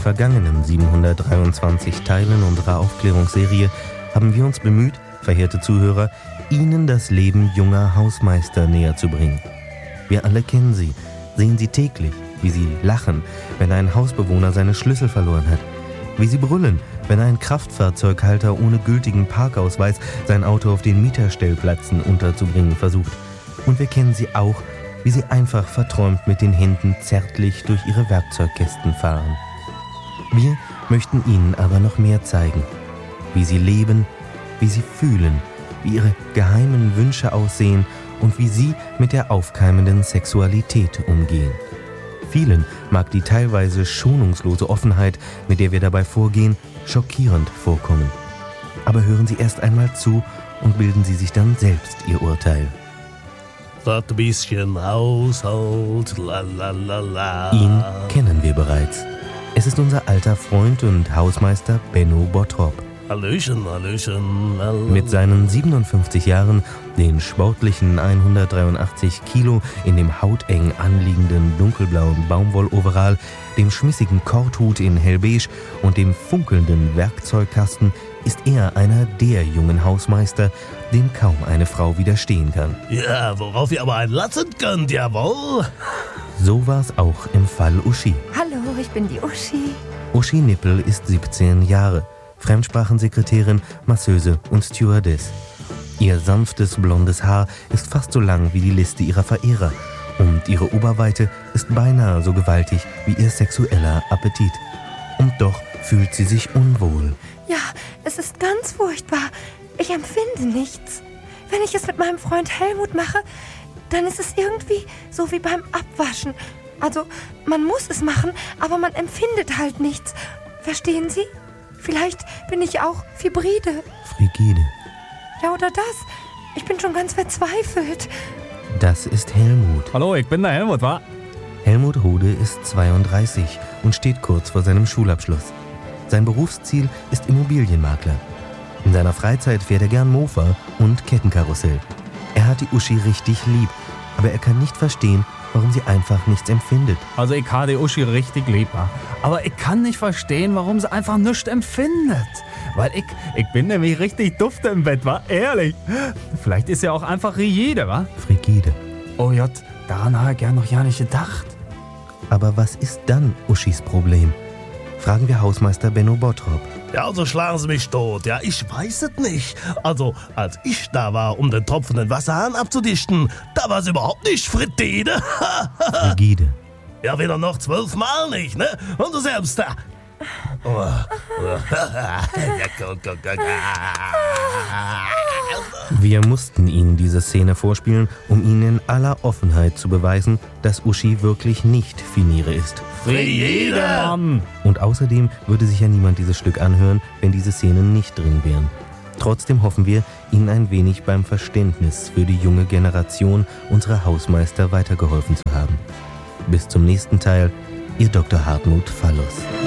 vergangenen 723 Teilen unserer Aufklärungsserie haben wir uns bemüht, verehrte Zuhörer, Ihnen das Leben junger Hausmeister näher zu bringen. Wir alle kennen sie, sehen sie täglich, wie sie lachen, wenn ein Hausbewohner seine Schlüssel verloren hat, wie sie brüllen, wenn ein Kraftfahrzeughalter ohne gültigen Parkausweis sein Auto auf den Mieterstellplätzen unterzubringen versucht. Und wir kennen sie auch, wie sie einfach verträumt mit den Händen zärtlich durch ihre Werkzeugkästen fahren. Wir möchten Ihnen aber noch mehr zeigen, wie sie leben, wie sie fühlen, wie ihre geheimen Wünsche aussehen und wie sie mit der aufkeimenden Sexualität umgehen. Vielen mag die teilweise schonungslose Offenheit, mit der wir dabei vorgehen, schockierend vorkommen. Aber hören Sie erst einmal zu und bilden Sie sich dann selbst Ihr Urteil. Sagt ein bisschen Haushalt, la la la la. Ihn kennen wir bereits. Es ist unser alter Freund und Hausmeister Benno Bottrop. Hallöchen, Hallöchen, Hallöchen. Mit seinen 57 Jahren, den sportlichen 183 Kilo in dem hauteng anliegenden dunkelblauen Baumwolloverall, dem schmissigen Korthut in hellbeige und dem funkelnden Werkzeugkasten ist er einer der jungen Hausmeister, dem kaum eine Frau widerstehen kann. Ja, worauf ihr aber einlassen könnt, jawohl. So war es auch im Fall Uschi. Hallo, ich bin die Uschi. Uschi Nippel ist 17 Jahre. Fremdsprachensekretärin, Masseuse und Stewardess. Ihr sanftes, blondes Haar ist fast so lang wie die Liste ihrer Verehrer und ihre Oberweite ist beinahe so gewaltig wie ihr sexueller Appetit. Und doch fühlt sie sich unwohl. Ja, es ist ganz furchtbar. Ich empfinde nichts. Wenn ich es mit meinem Freund Helmut mache, dann ist es irgendwie so wie beim Abwaschen. Also, man muss es machen, aber man empfindet halt nichts. Verstehen Sie? Vielleicht bin ich auch Fibride. Frigide. Ja, oder das. Ich bin schon ganz verzweifelt. Das ist Helmut. Hallo, ich bin der Helmut, wa? Helmut Rode ist 32 und steht kurz vor seinem Schulabschluss. Sein Berufsziel ist Immobilienmakler. In seiner Freizeit fährt er gern Mofa und Kettenkarussell. Er hat die Uschi richtig lieb, aber er kann nicht verstehen, warum sie einfach nichts empfindet. Also ich habe die Uschi richtig lieb, wa? Aber ich kann nicht verstehen, warum sie einfach nichts empfindet. Weil ich bin nämlich richtig dufte im Bett, wa? Ehrlich. Vielleicht ist sie auch einfach rigide, wa? Frigide. Oh Jott, daran habe ich gern noch ja nicht gedacht. Aber was ist dann Uschis Problem? Fragen wir Hausmeister Benno Bottrop. Ja, also schlagen Sie mich tot. Ja, ich weiß es nicht. Also, als ich da war, um den tropfenden Wasserhahn abzudichten, da war es überhaupt nicht Frittide. Frigide. Ja, weder noch 12 Mal nicht, ne? Und du selbst da. Oh. Wir mussten Ihnen diese Szene vorspielen, um Ihnen in aller Offenheit zu beweisen, dass Uschi wirklich nicht Finire ist. Frigide! Mann! Und außerdem würde sich ja niemand dieses Stück anhören, wenn diese Szenen nicht drin wären. Trotzdem hoffen wir, Ihnen ein wenig beim Verständnis für die junge Generation unserer Hausmeister weitergeholfen zu haben. Bis zum nächsten Teil, Ihr Dr. Hartmut Fallus.